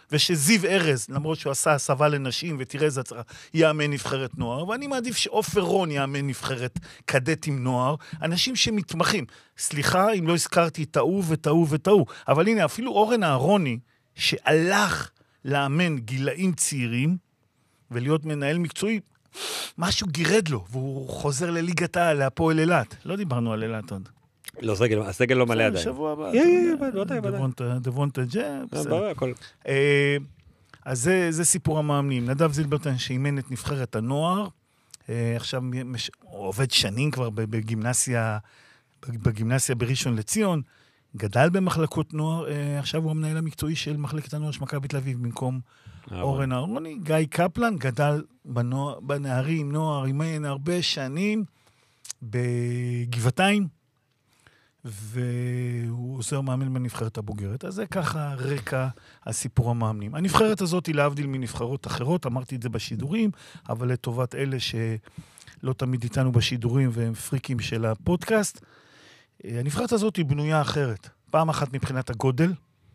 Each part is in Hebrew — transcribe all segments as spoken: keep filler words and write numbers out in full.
ושזיו ארז, למרות שהוא עשה הסבה לנשים, ותראה איזה הצרה, יאמן נבחרת נוער, ואני מעדיף שאופר רון יאמן נבחרת קדט עם נוער, אנשים שמתמחים. סליחה אם לא הזכרתי טעו וטעו וטעו, אבל הנה, אפילו אורן אהרוני, שהלך לאמן גילאים צעירים, ולהיות מנהל מקצועי, משהו גירד לו, והוא חוזר לליגת העל, להפועל אילת. לא דיברנו על אילת עוד. לא, סגל, הסגל לא מלא עדיין. שבוע הבא. יהיה, יהיה, ודאי, ודאי. דוונטה ג'ה, בסדר. הכל. אז זה, זה סיפור המאמנים. נדב זילברטן שאימן את נבחרת הנוער, עכשיו עובד שנים כבר בגימנסיה, בגימנסיה בראשון לציון, גדל במחלקות נוער, עכשיו הוא המנהל המקצועי של מחלקת הנוער של מכבי תל אביב, במקום אורן אהרוני. גיא קפלן גדל בנוער, בנערים, נוער, אימן הרבה שנים בגבעתיים, והוא עוזר מאמן בנבחרת הבוגרת. אז זה ככה רקע הסיפור המאמנים. הנבחרת הזאת היא להבדיל מנבחרות אחרות, אמרתי את זה בשידורים, אבל לטובת אלה שלא תמיד איתנו בשידורים והם פריקים של הפודקאסט, הנבחרת הזאת היא בנויה אחרת. פעם אחת מבחינת הגודל,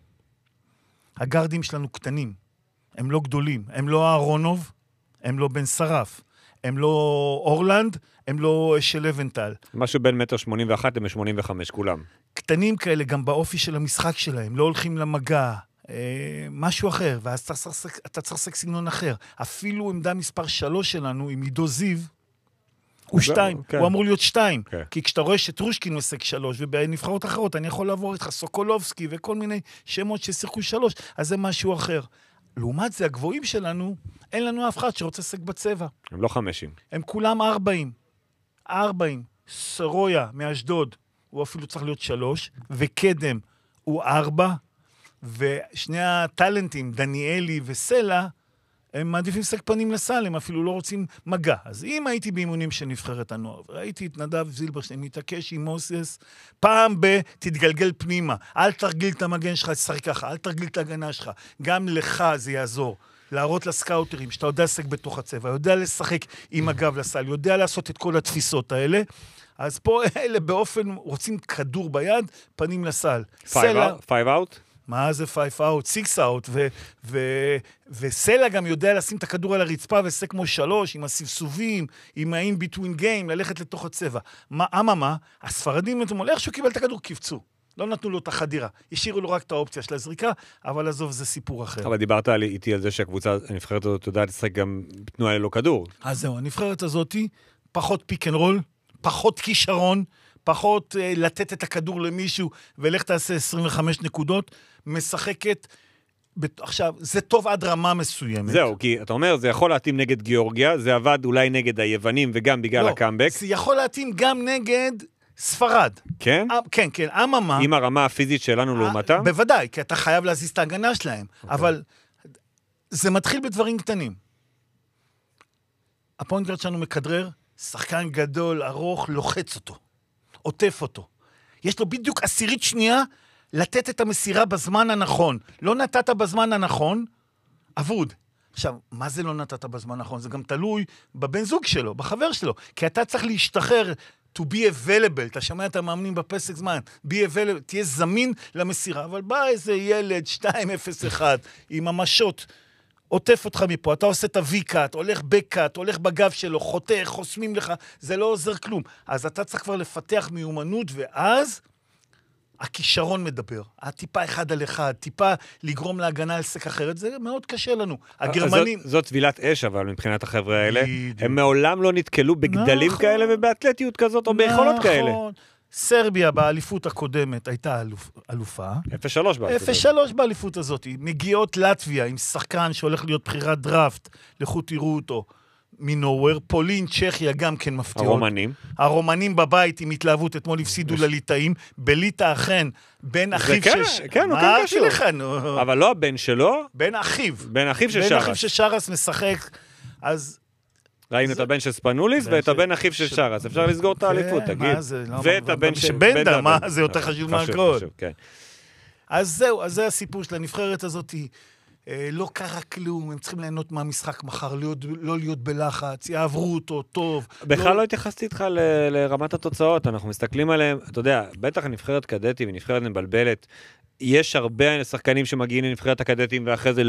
הגרדים שלנו קטנים, הם לא גדולים, הם לא אהרונוב, הם לא בן שרף, הם לא אורלנד, הם לא של לבנטל. משהו בין מטר שמונים ואחת למטר שמונים וחמש, כולם. קטנים כאלה, גם באופי של המשחק שלהם, לא הולכים למגע, אה, משהו אחר, ואז אתה צריך, אתה צריך סק סגנון אחר. אפילו עמדה מספר שלוש שלנו, עם עידו זיו, הוא שתיים, הוא אמור להיות שתיים, כי כשאתה רואה שטרושקין מסק שלוש, ובנבחרות אחרות אני יכול לעבור איתך סוקולובסקי, וכל מיני שמות ששיחקו שלוש, אז זה משהו אחר. לעומת זה, הגבוהים שלנו, אין לנו אף אחד שרוצה סק בצבע. הם לא חמשים. הם כולם ארבעים. ארבעים. סרויה מאשדוד, הוא אפילו צריך להיות שלוש, וקדם הוא ארבע, ושני הטלנטים, דניאלי וסלע, הם מעדיפים סק פנים לסל, הם אפילו לא רוצים מגע. אז אם הייתי באימונים של נבחרת הנוער, ראיתי את נדב זילברשטיין, מתעקש עם מוסס, פעם ב- תתגלגל פנימה, אל תרגיל את המגן שלך, תשחק ככה, אל תרגיל את ההגנה שלך, גם לך זה יעזור, להראות לסקאוטרים, שאתה יודע לשחק בתוך הצבע, יודע לשחק עם הגב לסל, יודע לעשות את כל התפיסות האלה, אז פה אלה באופן, רוצים כדור ביד, פנים לסל. Five out? מה זה פייף אאוט, סיקס אאוט, וסלע גם יודע לשים את הכדור על הרצפה, ועשה כמו שלוש, עם הסבסובים, עם ה-in between game, ללכת לתוך הצבע. מה, אממה, הספרדים אתמול, איך שהוא קיבל את הכדור, קיפצו. לא נתנו לו את החדירה. השאירו לו רק את האופציה של הזריקה, אבל עזוב, זה סיפור אחר. אבל דיברת איתי על זה שהקבוצה, הנבחרת הזאת יודעת לשחק גם בתנועה ללא כדור. אז זהו, הנבחרת הזאת, פחות פיק אנד רול, פחות כישרון, פחות uh, לתת את הכדור למישהו, ולך תעשה עשרים וחמש נקודות, משחקת, עכשיו, זה טוב עד רמה מסוימת. זהו, כי אתה אומר, זה יכול להתאים נגד גיאורגיה, זה עבד אולי נגד היוונים, וגם בגלל לא, הקאמבק. זה יכול להתאים גם נגד ספרד. כן? כן, כן, אממה. עם הרמה הפיזית שלנו לעומתם? בוודאי, כי אתה חייב להזיז את ההגנה שלהם, okay. אבל זה מתחיל בדברים קטנים. הפוינט שלנו מכדרר, שחקן גדול, ארוך, לוחץ אותו. עוטף אותו. יש לו בדיוק עשירית שנייה לתת את המסירה בזמן הנכון. לא נתת בזמן הנכון, אבוד. עכשיו, מה זה לא נתת בזמן הנכון? זה גם תלוי בבן זוג שלו, בחבר שלו. כי אתה צריך להשתחרר, to be available, אתה שומע את המאמנים בפסק זמן, be available, תהיה זמין למסירה, אבל בא איזה ילד, שתיים אפס אחת, עם המשות, עוטף אותך מפה, אתה עושה את הווי-קאט, הולך בקאט, הולך בגב שלו, חותך, חוסמים לך, זה לא עוזר כלום. אז אתה צריך כבר לפתח מיומנות, ואז הכישרון מדבר. הטיפה אחד על אחד, טיפה לגרום להגנה על סק אחרת, זה מאוד קשה לנו. הגרמנים... זאת, זאת טבילת אש, אבל מבחינת החבר'ה האלה, הם מעולם לא נתקלו בגדלים נכון, כאלה, ובאתלטיות כזאת, או ביכולות נכון. כאלה. סרביה באליפות הקודמת הייתה אלופ, אלופה. אפס שלוש באליפות. אפס שלוש באליפות הזאת. מגיעות לטביה עם שחקן שהולך להיות בחירת דראפט, לכו תראו אותו, מנוור. פולין, צ'כיה גם כן מפתיעות. הרומנים. הרומנים בבית עם התלהבות, אתמול הפסידו לליטאים. בליטא אכן, בן אחיו כן, של... כן, הוא כן קשור. לך, נו. אבל לא הבן שלו. בן אחיו. בן אחיו של בן שרס. אחיו של שרס משחק, אז... ראינו את הבן של ספנוליס ואת הבן אחיו של שרס. אפשר לסגור את האליפות, תגיד. ואת הבן של בנדה, מה? זה יותר חשוב מהכל. אז זהו, אז זה הסיפור של הנבחרת הזאת. לא קרה כלום, הם צריכים ליהנות מהמשחק מחר, לא להיות בלחץ, יעברו אותו טוב. בכלל לא התייחסתי איתך לרמת התוצאות, אנחנו מסתכלים עליהם, אתה יודע, בטח נבחרת קדטים ונבחרת מבלבלת, יש הרבה שחקנים שמגיעים לנבחרת הקדטים ואחרי זה